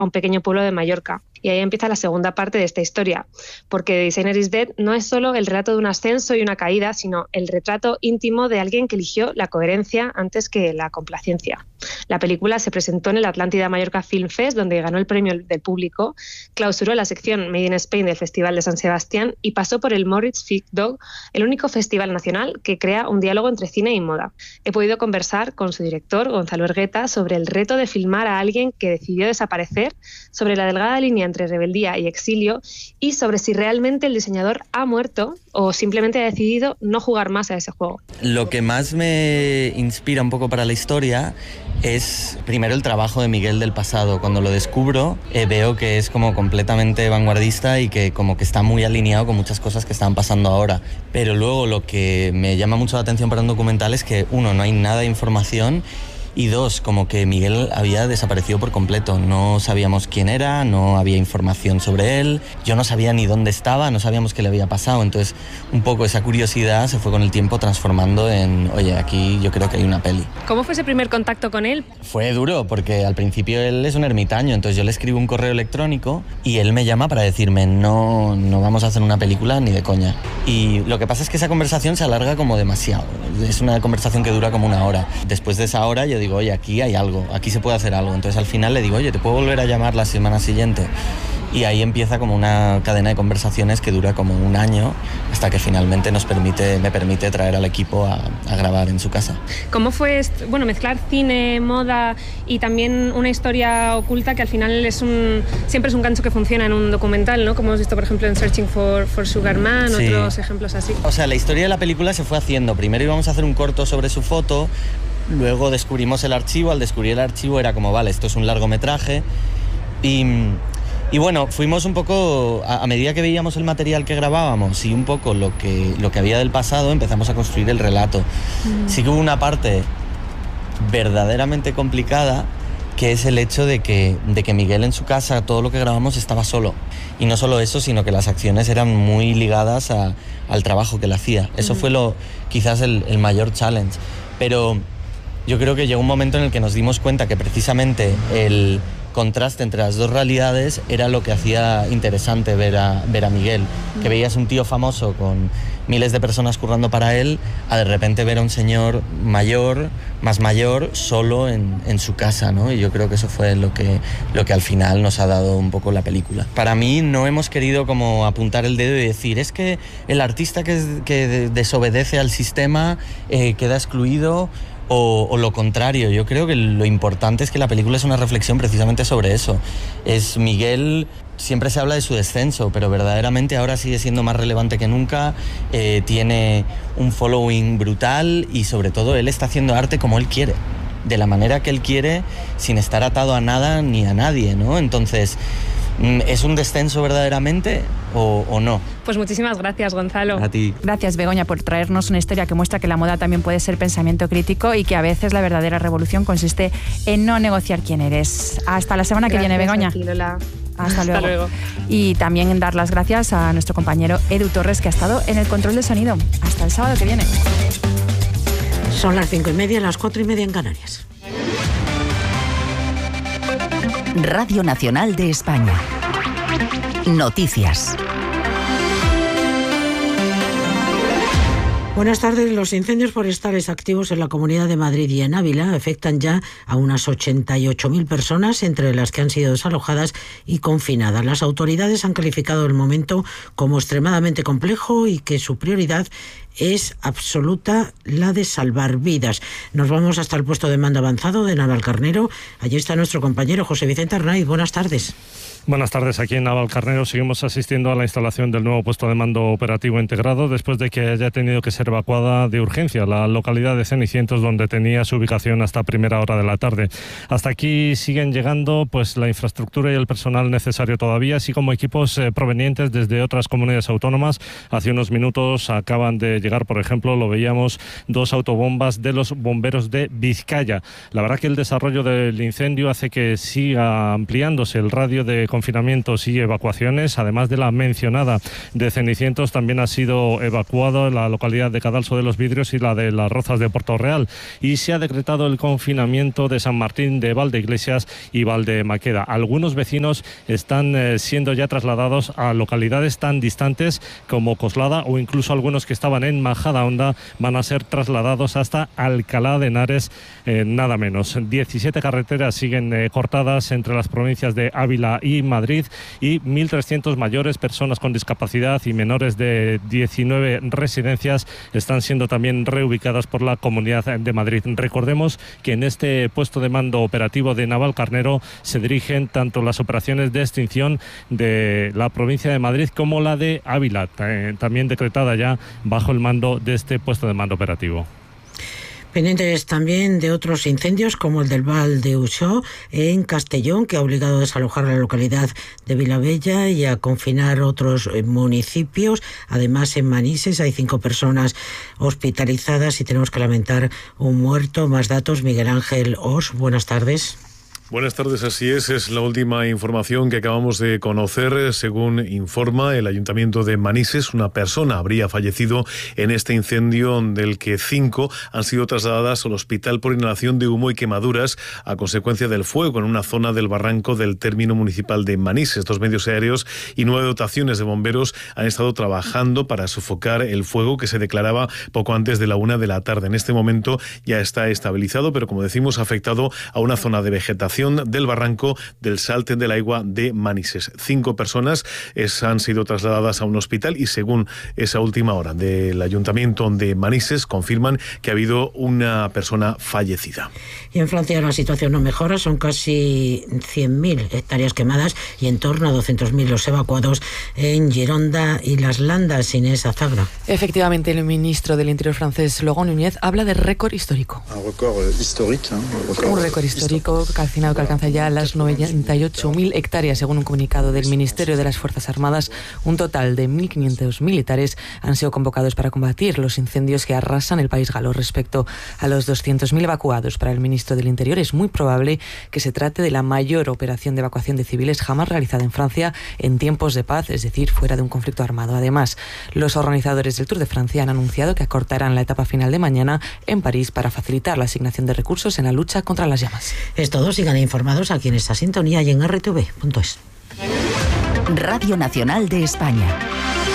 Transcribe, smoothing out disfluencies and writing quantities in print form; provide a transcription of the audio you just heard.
a un pequeño pueblo de Mallorca. Y ahí empieza la segunda parte de esta historia, porque The Designer is Dead no es solo el relato de un ascenso y una caída, sino el retrato íntimo de alguien que eligió la coherencia antes que la complacencia. La película se presentó en el Atlántida Mallorca Film Fest, donde ganó el premio del público, clausuró la sección Made in Spain del Festival de San Sebastián y pasó por el Moritz Ficht Dog, el único festival nacional que crea un diálogo entre cine y moda. He podido conversar con su director, Gonzalo Ergueta, sobre el reto de filmar a alguien que decidió desaparecer, sobre la delgada línea entre rebeldía y exilio y sobre si realmente el diseñador ha muerto o simplemente ha decidido no jugar más a ese juego. Lo que más me inspira un poco para la historia es primero el trabajo de Miguel del pasado. Cuando lo descubro veo que es como completamente vanguardista y que como que está muy alineado con muchas cosas que están pasando ahora. Pero luego lo que me llama mucho la atención para un documental es que uno, no hay nada de información, y dos, como que Miguel había desaparecido por completo. No sabíamos quién era, no había información sobre él, yo no sabía ni dónde estaba, no sabíamos qué le había pasado. Entonces un poco esa curiosidad se fue con el tiempo transformando en, oye, aquí yo creo que hay una peli. ¿Cómo fue ese primer contacto con él? Fue duro, porque al principio él es un ermitaño, entonces yo le escribo un correo electrónico y él me llama para decirme, no vamos a hacer una película ni de coña. Y lo que pasa es que esa conversación se alarga como demasiado. Es una conversación que dura como una hora. Después de esa hora yo digo, oye, aquí hay algo, aquí se puede hacer algo. Entonces al final le digo, oye, ¿te puedo volver a llamar la semana siguiente? Y ahí empieza como una cadena de conversaciones que dura como un año hasta que finalmente me permite traer al equipo a grabar en su casa. ¿Cómo fue mezclar cine, moda y también una historia oculta que al final siempre es un gancho que funciona en un documental, ¿no? Como hemos visto, por ejemplo, en Searching for Sugar Man, sí. Otros ejemplos así. O sea, la historia de la película se fue haciendo. Primero íbamos a hacer un corto sobre su foto, luego descubrimos el archivo. Al descubrir el archivo era como, vale, esto es un largometraje. Y bueno, fuimos un poco, a medida que veíamos el material que grabábamos y un poco lo que había del pasado, empezamos a construir el relato. Sí que hubo una parte verdaderamente complicada, que es el hecho de que Miguel en su casa, todo lo que grabamos estaba solo. Y no solo eso, sino que las acciones eran muy ligadas al trabajo que él hacía. Eso fue quizás el mayor challenge. Pero yo creo que llegó un momento en el que nos dimos cuenta que precisamente el contraste entre las dos realidades era lo que hacía interesante ver a Miguel, que veías un tío famoso con miles de personas currando para él, a de repente ver a un señor más mayor, solo en su casa, ¿no? Y yo creo que eso fue lo que al final nos ha dado un poco la película. Para mí no hemos querido como apuntar el dedo y decir, es que el artista que desobedece al sistema queda excluido, o lo contrario. Yo creo que lo importante es que la película es una reflexión precisamente sobre eso. Es Miguel, siempre se habla de su descenso, pero verdaderamente ahora sigue siendo más relevante que nunca, tiene un following brutal y sobre todo él está haciendo arte como él quiere, de la manera que él quiere, sin estar atado a nada ni a nadie, ¿no? Entonces, ¿es un descenso verdaderamente o no? Pues muchísimas gracias, Gonzalo. A ti. Gracias, Begoña, por traernos una historia que muestra que la moda también puede ser pensamiento crítico y que a veces la verdadera revolución consiste en no negociar quién eres. Hasta la semana que viene, Begoña. A ti, Lola. Hasta luego. Y también dar las gracias a nuestro compañero Edu Torres, que ha estado en el control de sonido. Hasta el sábado que viene. Son las 5:30, las 4:30 en Canarias. Radio Nacional de España. Noticias. Buenas tardes. Los incendios forestales activos en la Comunidad de Madrid y en Ávila afectan ya a unas 88.000 personas, entre las que han sido desalojadas y confinadas. Las autoridades han calificado el momento como extremadamente complejo y que su prioridad es absoluta, la de salvar vidas. Nos vamos hasta el puesto de mando avanzado de Navalcarnero. Allí está nuestro compañero José Vicente Arnaiz. Buenas tardes. Buenas tardes. Aquí en Navalcarnero seguimos asistiendo a la instalación del nuevo puesto de mando operativo integrado después de que haya tenido que ser evacuada de urgencia la localidad de Cenicientos, donde tenía su ubicación hasta primera hora de la tarde. Hasta aquí siguen llegando pues la infraestructura y el personal necesario todavía, así como equipos provenientes desde otras comunidades autónomas. Hace unos minutos acaban de llegar, por ejemplo, lo veíamos, 2 autobombas de los bomberos de Vizcaya. La verdad que el desarrollo del incendio hace que siga ampliándose el radio de confinamientos y evacuaciones. Además de la mencionada de Cenicientos, también ha sido evacuado la localidad de Cadalso de los Vidrios y la de Las Rozas de Puerto Real. Y se ha decretado el confinamiento de San Martín de Valdeiglesias y Valdemaqueda. Algunos vecinos están siendo ya trasladados a localidades tan distantes como Coslada, o incluso algunos que estaban en Majadahonda van a ser trasladados hasta Alcalá de Henares, nada menos. 17 carreteras siguen cortadas entre las provincias de Ávila y Madrid, y 1.300 mayores, personas con discapacidad y menores de 19 residencias están siendo también reubicadas por la Comunidad de Madrid. Recordemos que en este puesto de mando operativo de Navalcarnero se dirigen tanto las operaciones de extinción de la provincia de Madrid como la de Ávila, también decretada ya bajo el mando de este puesto de mando operativo. Pendientes también de otros incendios como el del Val de Uxó en Castellón, que ha obligado a desalojar la localidad de Vilabella y a confinar otros municipios. Además, en Manises hay 5 personas hospitalizadas y tenemos que lamentar un muerto. Más datos, Miguel Ángel Os, buenas tardes. Buenas tardes, así es la última información que acabamos de conocer. Según informa el Ayuntamiento de Manises, una persona habría fallecido en este incendio, del que 5 han sido trasladadas al hospital por inhalación de humo y quemaduras a consecuencia del fuego en una zona del barranco del término municipal de Manises. 2 medios aéreos y 9 dotaciones de bomberos han estado trabajando para sofocar el fuego, que se declaraba poco antes de la 1 de la tarde. En este momento ya está estabilizado, pero como decimos, ha afectado a una zona de vegetación del barranco del Salte del Aigua de Manises. 5 personas han sido trasladadas a un hospital y, según esa última hora del Ayuntamiento de Manises, confirman que ha habido una persona fallecida. Y en Francia la situación no mejora, son casi 100.000 hectáreas quemadas y en torno a 200.000 los evacuados en Gironda y Las Landas. Inés Azagra. Efectivamente, el ministro del Interior francés, Laurent Nunez, habla de récord histórico. Un récord histórico calcinado que alcanza ya las 98.000 hectáreas, según un comunicado del Ministerio de las Fuerzas Armadas. Un total de 1.500 militares han sido convocados para combatir los incendios que arrasan el país galo. Respecto a los 200.000 evacuados, para el ministro del Interior es muy probable que se trate de la mayor operación de evacuación de civiles jamás realizada en Francia en tiempos de paz, es decir, fuera de un conflicto armado. Además, los organizadores del Tour de Francia han anunciado que acortarán la etapa final de mañana en París para facilitar la asignación de recursos en la lucha contra las llamas. Es todo, sigan informados aquí en esta sintonía y en rtv.es. Radio Nacional de España.